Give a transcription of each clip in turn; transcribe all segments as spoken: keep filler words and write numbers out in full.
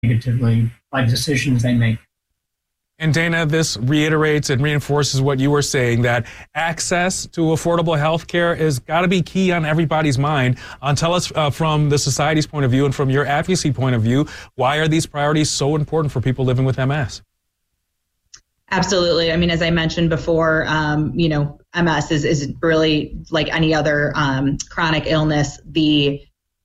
negatively by decisions they make. And Dana, this reiterates and reinforces what you were saying, that access to affordable health care has got to be key on everybody's mind. Uh, tell us uh, from the society's point of view and from your advocacy point of view, why are these priorities so important for people living with M S? Absolutely. I mean, as I mentioned before, um, you know, M S is, is really like any other um, chronic illness. The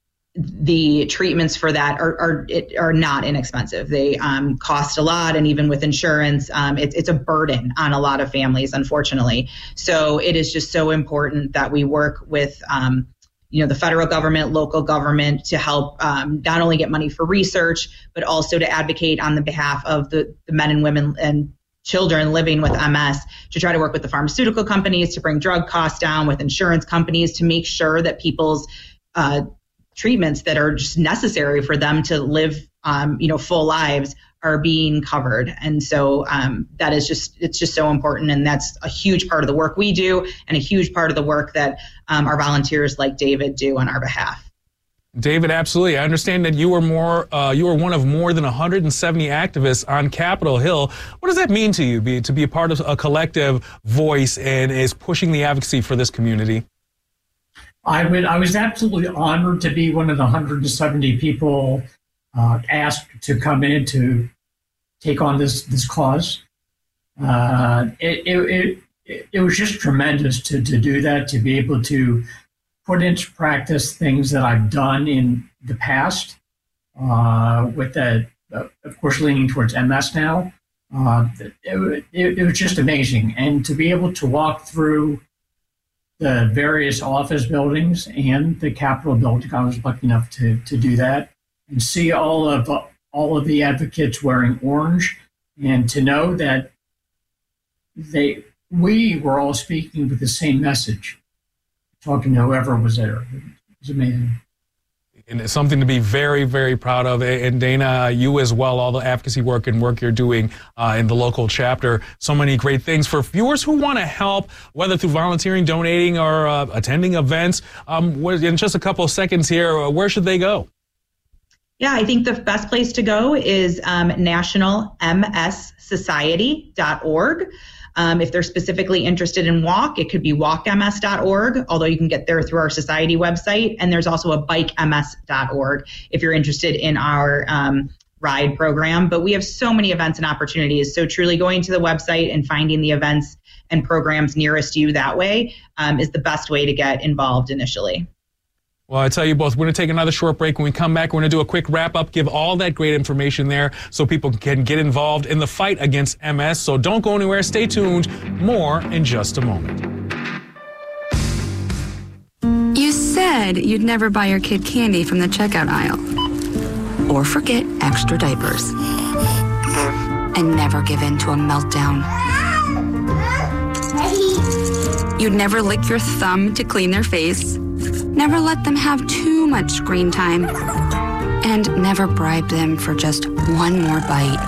the treatments for that are are, it, are not inexpensive. They um, cost a lot, and even with insurance, um, it, it's a burden on a lot of families, unfortunately. So it is just so important that we work with um, you know, the federal government, local government to help um, not only get money for research, but also to advocate on the behalf of the, the men and women and children living with M S, to try to work with the pharmaceutical companies to bring drug costs down, with insurance companies to make sure that people's uh, treatments that are just necessary for them to live, um, you know, full lives are being covered. And so um, that is just, it's just so important. And that's a huge part of the work we do, and a huge part of the work that um, our volunteers like David do on our behalf. David, absolutely. I understand that you were more, uh, you were one of more than one hundred seventy activists on Capitol Hill. What does that mean to you, be, to be a part of a collective voice and is pushing the advocacy for this community? I would. I was absolutely honored to be one of the one hundred seventy people uh, asked to come in to take on this this cause. Uh, it, it it it was just tremendous to to do that, to be able to put into practice things that I've done in the past. Uh, with the, uh, of course, leaning towards M S now. Uh, it, it, it was just amazing, and to be able to walk through the various office buildings and the Capitol building. I was lucky enough to to do that, and see all of uh, all of the advocates wearing orange, and to know that they we were all speaking with the same message, talking to whoever was there. It was amazing. And it's something to be very, very proud of. And Dana, you as well, all the advocacy work and work you're doing uh, in the local chapter. So many great things for viewers who want to help, whether through volunteering, donating, or uh, attending events. Um, in just a couple of seconds here, where should they go? Yeah, I think the best place to go is um, national m s society dot org. Um, if they're specifically interested in walk, it could be walk m s dot org, although you can get there through our society website. And there's also a bike m s dot org if you're interested in our um, ride program. But we have so many events and opportunities. So truly going to the website and finding the events and programs nearest you that way um, is the best way to get involved initially. Well, I tell you both, we're going to take another short break. When we come back, we're going to do a quick wrap-up, give all that great information there so people can get involved in the fight against M S. So don't go anywhere. Stay tuned. More in just a moment. You said you'd never buy your kid candy from the checkout aisle. Or forget extra diapers. And never give in to a meltdown. You'd never lick your thumb to clean their face. Never let them have too much screen time, and never bribe them for just one more bite.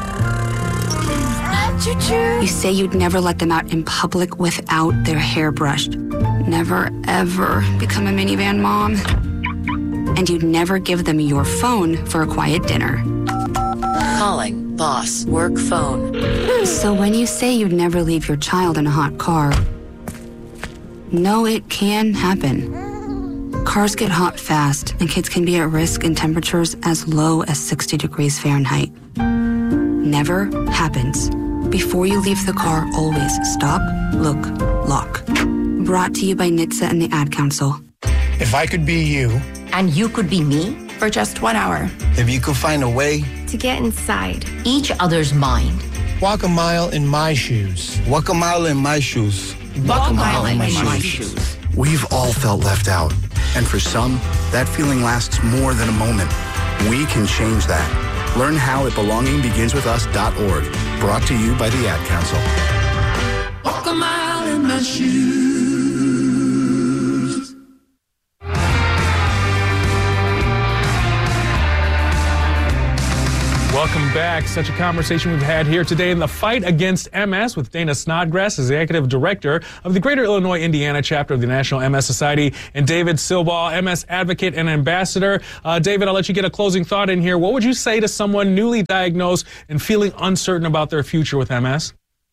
You say you'd never let them out in public without their hair brushed. Never, ever become a minivan mom. And you'd never give them your phone for a quiet dinner. Calling boss work phone. So when you say you'd never leave your child in a hot car, no, it can happen. Cars get hot fast, and kids can be at risk in temperatures as low as sixty degrees Fahrenheit. Never happens. Before you leave the car, always stop, look, lock. Brought to you by N H T S A and the Ad Council. If I could be you, and you could be me, for just one hour. If you could find a way to get inside each other's mind. Walk a mile in my shoes. Walk a mile in my shoes. Walk, Walk a mile, mile in, in my, my shoes. shoes. We've all felt left out. And for some, that feeling lasts more than a moment. We can change that. Learn how at belonging begins with us dot org. Brought to you by the Ad Council. Walk a mile in my shoes. Welcome back. Such a conversation we've had here today in the fight against M S with Dana Snodgrass, Executive Director of the Greater Illinois, Indiana chapter of the National M S Society, and David Silbaugh, M S advocate and ambassador. Uh, David, I'll let you get a closing thought in here. What would you say to someone newly diagnosed and feeling uncertain about their future with M S?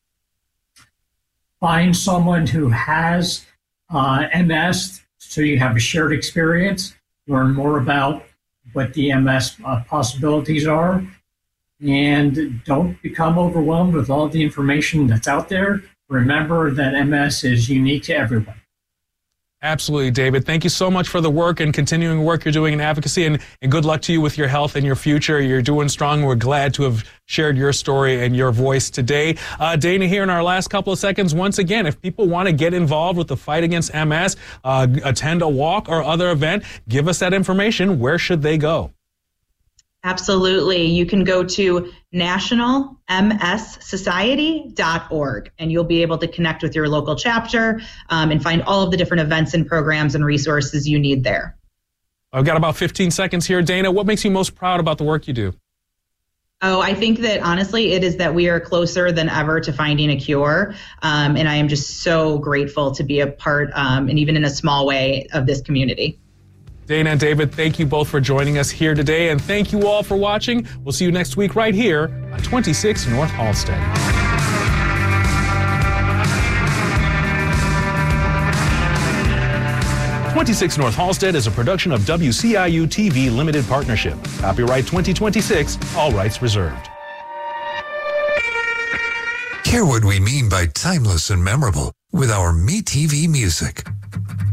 Find someone who has uh, M S so you have a shared experience, learn more about what the M S uh, possibilities are, and don't become overwhelmed with all the information that's out there. Remember that M S is unique to everyone. Absolutely, David. Thank you so much for the work and continuing work you're doing in advocacy, and, and good luck to you with your health and your future. You're doing strong. We're glad to have shared your story and your voice today. Uh, Dana, here in our last couple of seconds, once again, if people want to get involved with the fight against M S, uh, attend a walk or other event, give us that information. Where should they go? Absolutely. You can go to national m s society dot org and you'll be able to connect with your local chapter um, and find all of the different events and programs and resources you need there. I've got about fifteen seconds here. Dana, what makes you most proud about the work you do? Oh, I think that honestly, it is that we are closer than ever to finding a cure. Um, and I am just so grateful to be a part, um, and even in a small way, of this community. Dana and David, thank you both for joining us here today, and thank you all for watching. We'll see you next week right here on twenty-six North Halsted. twenty-six North Halsted is a production of W C I U T V Limited Partnership. Copyright twenty twenty-six, all rights reserved. Hear what we mean by timeless and memorable with our MeTV music.